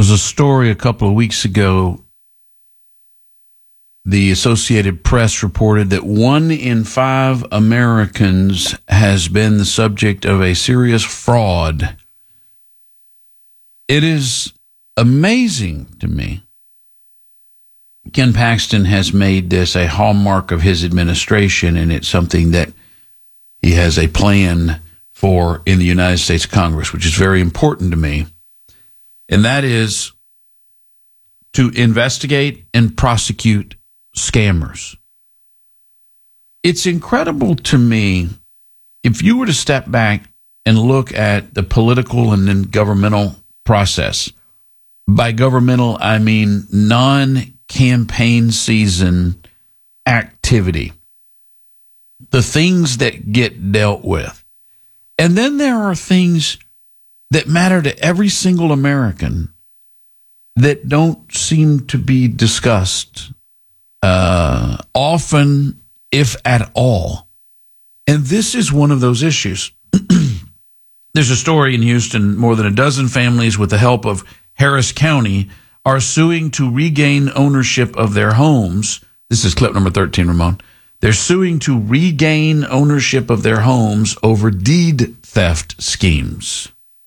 was a story a couple of weeks ago. The Associated Press reported that 1 in 5 Americans has been the subject of a serious fraud. It is amazing to me. Ken Paxton has made this a hallmark of his administration, and it's something that he has a plan for in the United States Congress, which is very important to me. And that is to investigate and prosecute scammers. It's incredible to me, if you were to step back and look at the political and then governmental process. By governmental, I mean non-campaign season activity. The things that get dealt with. And then there are things that matter to every single American that don't seem to be discussed often, if at all. And this is one of those issues. There's a story in Houston, more than a dozen families with the help of Harris County are suing to regain ownership of their homes. This is clip number 13, Ramon. They're suing to regain ownership of their homes over deed theft schemes.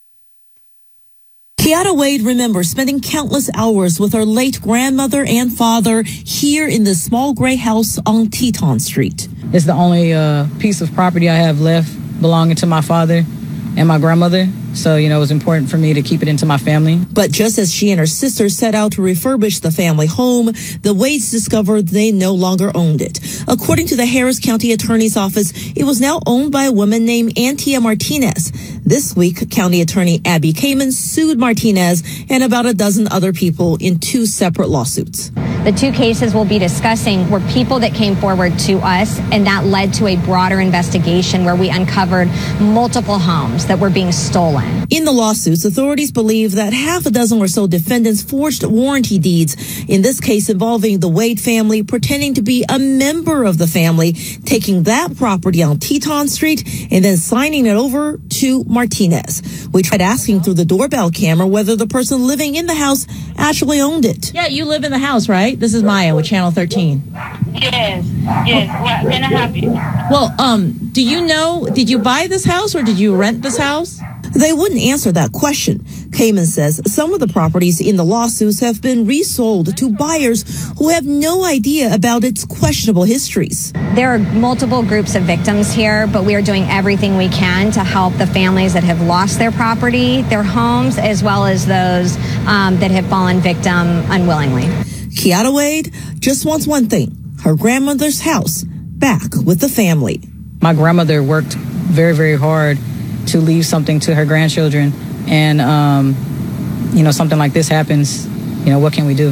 Kiara Wade remembers spending countless hours with her late grandmother and father here in the small gray house on Teton Street. It's the only piece of property I have left belonging to my father and my grandmother. So, it was important for me to keep it into my family. But just as she and her sister set out to refurbish the family home, the Wades discovered they no longer owned it. According to the Harris County Attorney's Office, it was now owned by a woman named Antia Martinez. This week, County Attorney Abby Kamen sued Martinez and about a dozen other people in 2 separate lawsuits. The 2 cases we'll be discussing were people that came forward to us, and that led to a broader investigation where we uncovered multiple homes that were being stolen. In the lawsuits, authorities believe that half a dozen or so defendants forged warranty deeds, in this case involving the Wade family pretending to be a member of the family, taking that property on Teton Street and then signing it over to Martinez. We tried asking through the doorbell camera whether the person living in the house actually owned it. Yeah, you live in the house, right? This is Maya with Channel 13. Yes. What can I help you? Well, do you know, did you buy this house or did you rent this house? They wouldn't answer that question. Kamen says some of the properties in the lawsuits have been resold to buyers who have no idea about its questionable histories. There are multiple groups of victims here, but we are doing everything we can to help the families that have lost their property, their homes, as well as those that have fallen victim unwillingly. Kiara Wade just wants one thing, her grandmother's house back with the family. My grandmother worked very, very hard to leave something to her grandchildren. And, something like this happens, what can we do?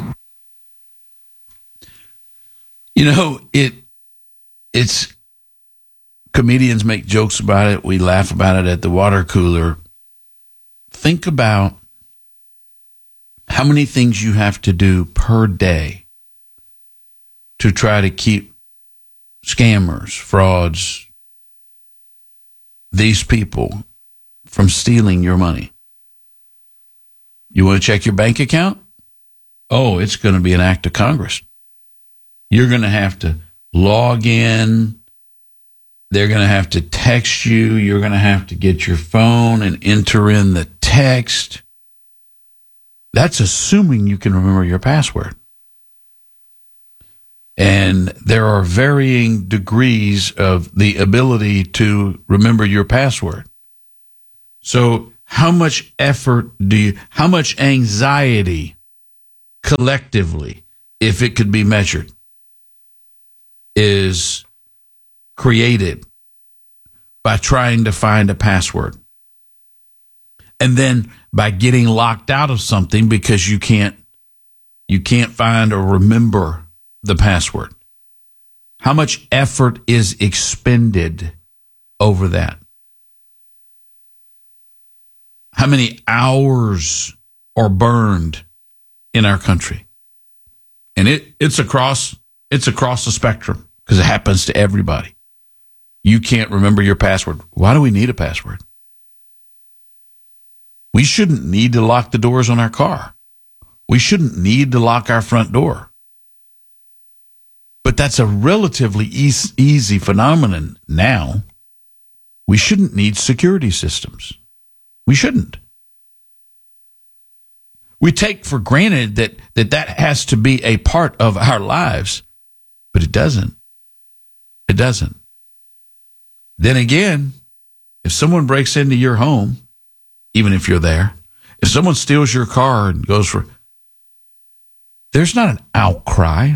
It's comedians make jokes about it. We laugh about it at the water cooler. Think about how many things you have to do per day to try to keep scammers, frauds, these people from stealing your money. You want to check your bank account? Oh, it's going to be an act of Congress. You're going to have to log in. They're going to have to text you. You're going to have to get your phone and enter in the text. That's assuming you can remember your password. And there are varying degrees of the ability to remember your password. So how much effort how much anxiety collectively, if it could be measured, is created by trying to find a password? And then by getting locked out of something because you can't find or remember the password. How much effort is expended over that? How many hours are burned in our country? And it's across the spectrum because it happens to everybody. You can't remember your password. Why do we need a password? We shouldn't need to lock the doors on our car. We shouldn't need to lock our front door. But that's a relatively easy phenomenon now. We shouldn't need security systems. We shouldn't. We take for granted that has to be a part of our lives, but it doesn't. It doesn't. Then again, if someone breaks into your home, even if you're there, if someone steals your car and goes for, there's not an outcry.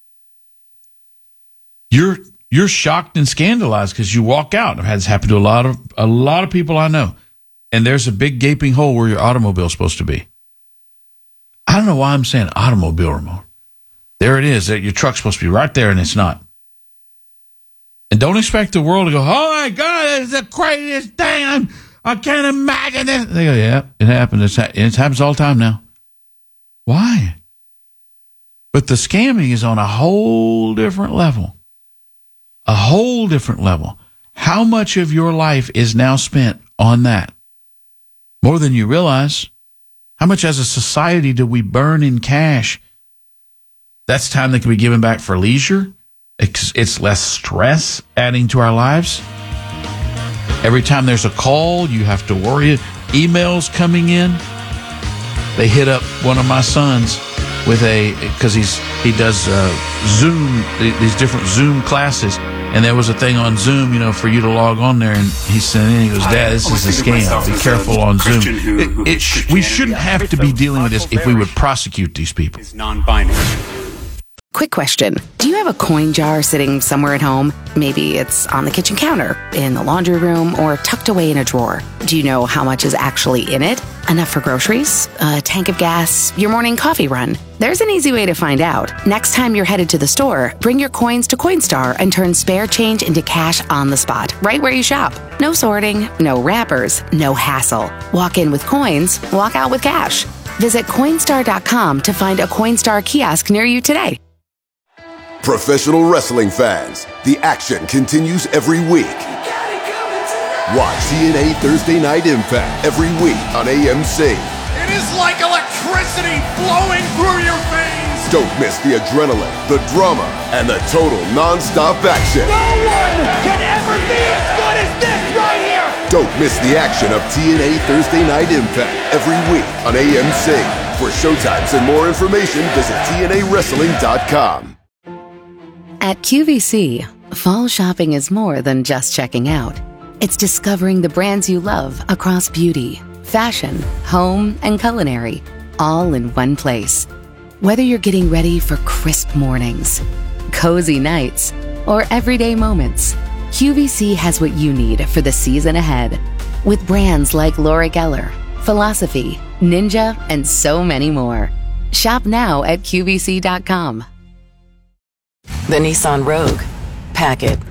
You're shocked and scandalized because you walk out. I've had this happen to a lot of people I know, and there's a big gaping hole where your automobile's supposed to be. I don't know why I'm saying automobile, Ramon. There it is. Your truck's supposed to be right there, and it's not. And don't expect the world to go, oh my God, it's the craziest thing. I can't imagine this. They go, yeah, it happened. It happens all the time now. Why? But the scamming is on a whole different level. A whole different level. How much of your life is now spent on that? More than you realize. How much as a society do we burn in cash? That's time that can be given back for leisure. It's less stress adding to our lives. Every time there's a call, you have to worry. Emails coming in. They hit up one of my sons with because he does Zoom, these different Zoom classes. And there was a thing on Zoom, for you to log on there. And he sent in, he goes, Dad, this is a scam. Be careful on Zoom. We shouldn't have to be dealing with this if we would prosecute these people. Is non-binary. Quick question. Do you have a coin jar sitting somewhere at home? Maybe it's on the kitchen counter, in the laundry room, or tucked away in a drawer. Do you know how much is actually in it? Enough for groceries? A tank of gas? Your morning coffee run? There's an easy way to find out. Next time you're headed to the store, bring your coins to Coinstar and turn spare change into cash on the spot, right where you shop. No sorting, no wrappers, no hassle. Walk in with coins, walk out with cash. Visit Coinstar.com to find a Coinstar kiosk near you today. Professional wrestling fans, the action continues every week. Watch TNA Thursday Night Impact every week on AMC. It is like electricity flowing through your veins. Don't miss the adrenaline, the drama, and the total non-stop action. No one can ever be as good as this right here. Don't miss the action of TNA Thursday Night Impact every week on AMC. For showtimes and more information, visit TNAWrestling.com. At QVC, fall shopping is more than just checking out. It's discovering the brands you love across beauty, fashion, home, and culinary, all in one place. Whether you're getting ready for crisp mornings, cozy nights, or everyday moments, QVC has what you need for the season ahead. With brands like Laura Geller, Philosophy, Ninja, and so many more. Shop now at QVC.com. The Nissan Rogue. Pack it.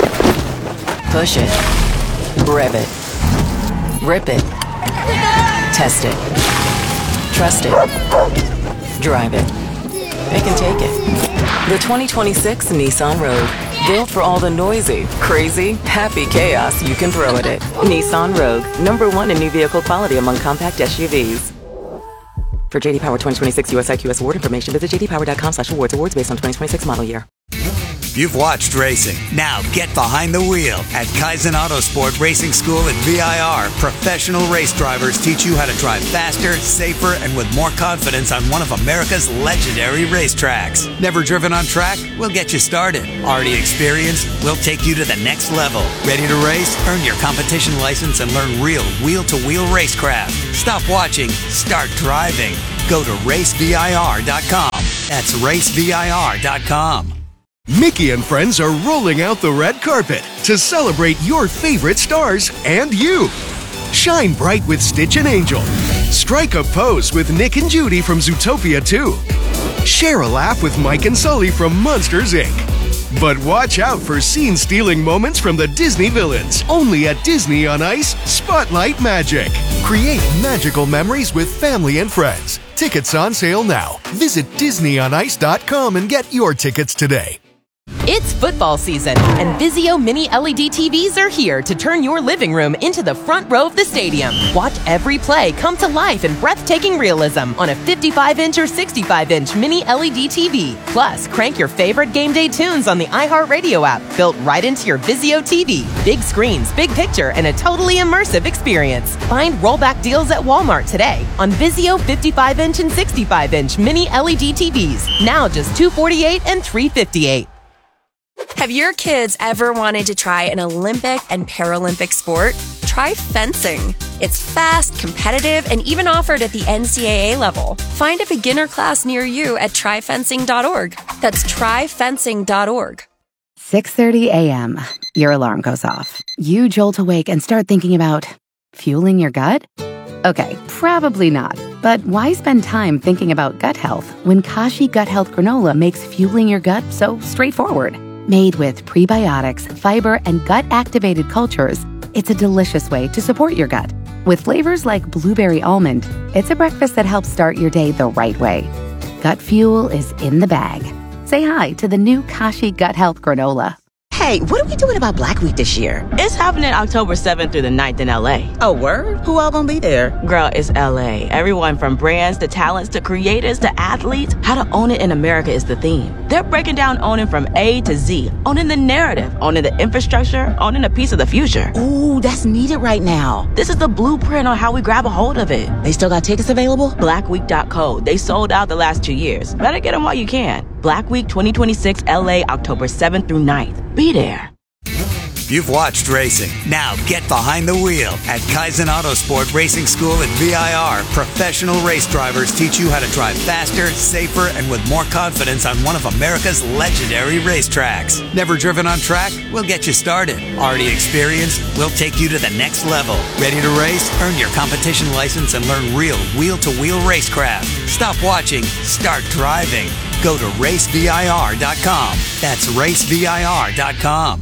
Push it. Rev it. Rip it. Test it. Trust it. Drive it. It can take it. The 2026 Nissan Rogue. Built for all the noisy, crazy, happy chaos you can throw at it. Nissan Rogue. #1 in new vehicle quality among compact SUVs. For JD Power 2026 US IQS award information, visit jdpower.com/awards. Awards based on 2026 model year. You've watched racing. Now get behind the wheel at Kaizen Autosport Racing School at VIR. Professional race drivers teach you how to drive faster, safer, and with more confidence on one of America's legendary racetracks. Never driven on track? We'll get you started. Already experienced? We'll take you to the next level. Ready to race? Earn your competition license and learn real wheel-to-wheel racecraft. Stop watching. Start driving. Go to racevir.com. That's racevir.com. Mickey and friends are rolling out the red carpet to celebrate your favorite stars and you. Shine bright with Stitch and Angel. Strike a pose with Nick and Judy from Zootopia 2. Share a laugh with Mike and Sully from Monsters, Inc. But watch out for scene-stealing moments from the Disney villains. Only at Disney on Ice Spotlight Magic. Create magical memories with family and friends. Tickets on sale now. Visit DisneyOnIce.com and get your tickets today. It's football season, and Vizio Mini LED TVs are here to turn your living room into the front row of the stadium. Watch every play come to life in breathtaking realism on a 55-inch or 65-inch Mini LED TV. Plus, crank your favorite game day tunes on the iHeartRadio app, built right into your Vizio TV. Big screens, big picture, and a totally immersive experience. Find rollback deals at Walmart today on Vizio 55-inch and 65-inch Mini LED TVs. Now just $248 and $358. Have your kids ever wanted to try an Olympic and Paralympic sport? Try fencing. It's fast, competitive, and even offered at the NCAA level. Find a beginner class near you at tryfencing.org. That's tryfencing.org. 6:30 a.m. Your alarm goes off. You jolt awake and start thinking about fueling your gut? Okay, probably not. But why spend time thinking about gut health when Kashi Gut Health Granola makes fueling your gut so straightforward? Made with prebiotics, fiber, and gut-activated cultures, it's a delicious way to support your gut. With flavors like blueberry almond, it's a breakfast that helps start your day the right way. Gut fuel is in the bag. Say hi to the new Kashi Gut Health Granola. Hey, what are we doing about Black Week this year? It's happening October 7th through the 9th in LA. Oh, word? Who all gonna be there? Girl, it's LA. Everyone from brands to talents to creators to athletes. How to own it in America is the theme. They're breaking down owning from A to Z. Owning the narrative, owning the infrastructure, owning a piece of the future. Ooh, that's needed right now. This is the blueprint on how we grab a hold of it. They still got tickets available? Blackweek.co. They sold out the last 2 years. Better get them while you can. Black Week 2026 LA, October 7th through 9th. Be there. You've watched racing. Now get behind the wheel. At Kaizen Autosport Racing School at VIR, professional race drivers teach you how to drive faster, safer, and with more confidence on one of America's legendary racetracks. Never driven on track? We'll get you started. Already experienced? We'll take you to the next level. Ready to race? Earn your competition license and learn real wheel-to-wheel racecraft. Stop watching. Start driving. Go to racevir.com. That's racevir.com.